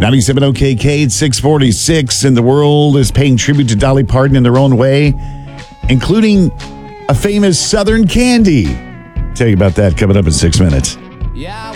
97 OKK, it's 646, and the world is paying tribute to Dolly Parton in their own way, including a famous Southern candy. Tell you about that coming up in 6 minutes. Yeah.